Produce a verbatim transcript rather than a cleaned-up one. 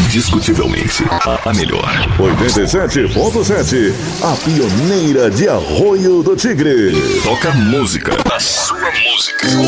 indiscutivelmente a melhor. oitenta e sete ponto sete, a pioneira de Arroio do Tigre. Toca música. A sua música.